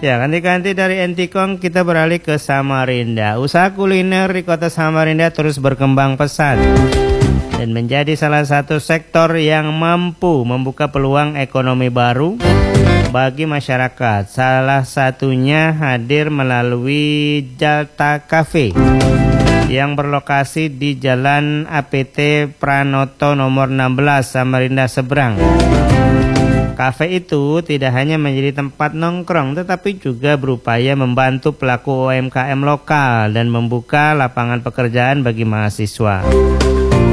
Ya, ganti-ganti dari Entikong kita beralih ke Samarinda. Usaha kuliner di kota Samarinda terus berkembang pesat dan menjadi salah satu sektor yang mampu membuka peluang ekonomi baru bagi masyarakat. Salah satunya hadir melalui Jalta Cafe yang berlokasi di Jalan APT Pranoto nomor 16 Samarinda Seberang. Kafe itu tidak hanya menjadi tempat nongkrong, tetapi juga berupaya membantu pelaku UMKM lokal dan membuka lapangan pekerjaan bagi mahasiswa.